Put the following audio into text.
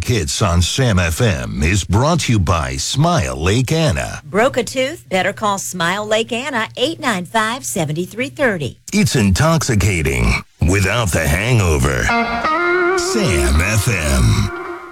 Classic Hits on Sam FM is brought to you by Smile Lake Anna. Broke a tooth? Better call Smile Lake Anna, 895-7330. It's intoxicating without the hangover. Sam FM.